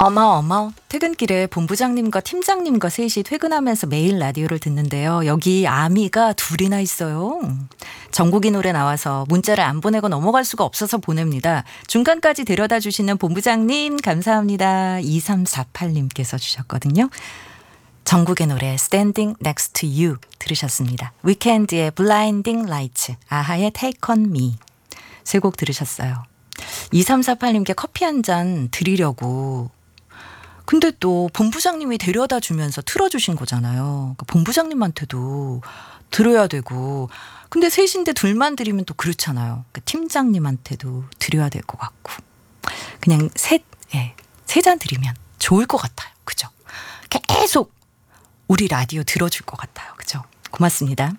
어머, 퇴근길에 본부장님과 팀장님과 셋이 퇴근하면서 매일 라디오를 듣는데요. 여기 아미가 둘이나 있어요. 정국이 노래 나와서 문자를 안 보내고 넘어갈 수가 없어서 보냅니다. 중간까지 데려다 주시는 본부장님 감사합니다. 2348님께서 주셨거든요. 정국의 노래 Standing Next to You 들으셨습니다. 위켄드의 Blinding Lights, 아하의 Take on Me 세 곡 들으셨어요. 2348님께 커피 한 잔 드리려고 근데 또 본부장님이 데려다 주면서 틀어주신 거잖아요. 그러니까 본부장님한테도 드려야 되고 근데 셋인데 둘만 드리면 또 그렇잖아요. 그러니까 팀장님한테도 드려야 될 것 같고 그냥 세 잔 드리면 좋을 것 같아요. 그죠? 계속 우리 라디오 들어줄 것 같아요. 그죠? 고맙습니다.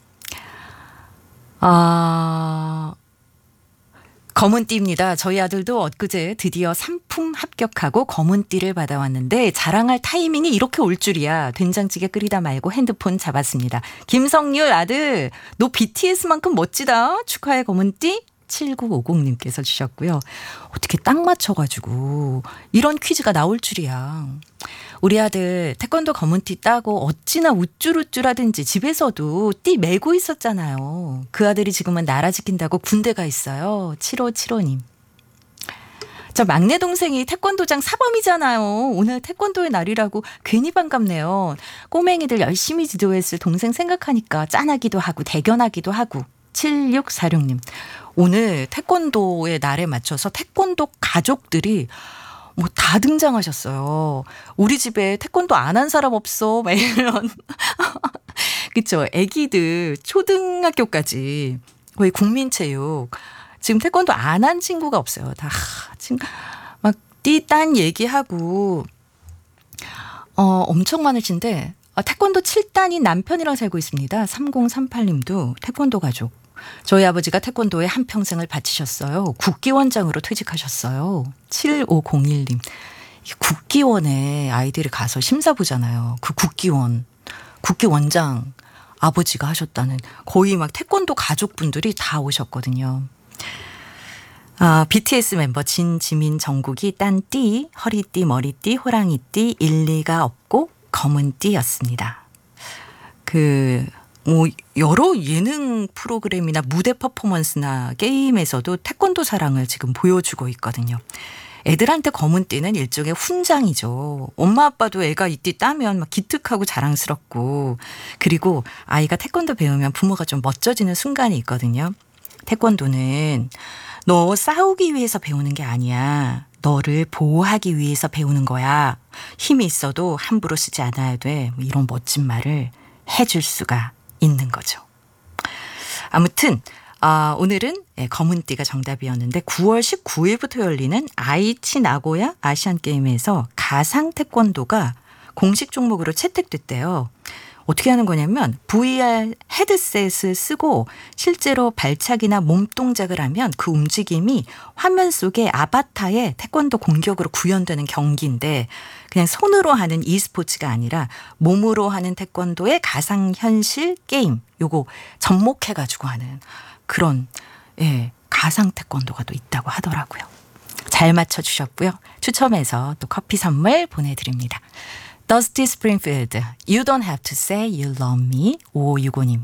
검은띠입니다. 저희 아들도 엊그제 드디어 상품 합격하고 검은띠를 받아왔는데 자랑할 타이밍이 이렇게 올 줄이야. 된장찌개 끓이다 말고 핸드폰 잡았습니다. 김성률 아들, 너 BTS만큼 멋지다. 축하해 검은띠. 7950님께서 주셨고요. 어떻게 딱 맞춰가지고 이런 퀴즈가 나올 줄이야. 우리 아들 태권도 검은띠 따고 어찌나 우쭐우쭐하든지 집에서도 띠 메고 있었잖아요. 그 아들이 지금은 나라 지킨다고 군대 가 있어요. 7575님. 저 막내 동생이 태권도장 사범이잖아요. 오늘 태권도의 날이라고 괜히 반갑네요. 꼬맹이들 열심히 지도했을 동생 생각하니까 짠하기도 하고 대견하기도 하고. 7646님. 오늘 태권도의 날에 맞춰서 태권도 가족들이 뭐 다 등장하셨어요. 우리 집에 태권도 안 한 사람 없어. 막 이런. 그쵸. 애기들 초등학교까지 거의 국민체육. 지금 태권도 안 한 친구가 없어요. 다 지금 막 띠딴 얘기하고 엄청 많으신데 태권도 7단인 남편이랑 살고 있습니다. 3038님도 태권도 가족. 저희 아버지가 태권도에 한평생을 바치셨어요. 국기원장으로 퇴직하셨어요. 7501님. 국기원에 아이들이 가서 심사 보잖아요. 그 국기원장 아버지가 하셨다는 거의 막 태권도 가족분들이 다 오셨거든요. BTS 멤버 진지민 정국이 딴 띠, 허리띠, 머리띠, 호랑이띠, 일리가 없고 검은 띠였습니다. 여러 예능 프로그램이나 무대 퍼포먼스나 게임에서도 태권도 사랑을 지금 보여주고 있거든요. 애들한테 검은 띠는 일종의 훈장이죠. 엄마 아빠도 애가 이 띠 따면 막 기특하고 자랑스럽고 그리고 아이가 태권도 배우면 부모가 좀 멋져지는 순간이 있거든요. 태권도는 너 싸우기 위해서 배우는 게 아니야. 너를 보호하기 위해서 배우는 거야. 힘이 있어도 함부로 쓰지 않아야 돼. 이런 멋진 말을 해줄 수가 있는 거죠. 아무튼 오늘은 검은띠가 정답이었는데 9월 19일부터 열리는 아이치 나고야 아시안게임에서 가상 태권도가 공식 종목으로 채택됐대요. 어떻게 하는 거냐면 VR 헤드셋을 쓰고 실제로 발차기나 몸 동작을 하면 그 움직임이 화면 속에 아바타의 태권도 공격으로 구현되는 경기인데 그냥 손으로 하는 e스포츠가 아니라 몸으로 하는 태권도의 가상현실 게임 요거 접목해가지고 하는 그런 가상 태권도가 또 있다고 하더라고요. 잘 맞춰주셨고요. 추첨해서 또 커피 선물 보내드립니다. Dusty Springfield, You Don't Have to Say You Love Me 5565님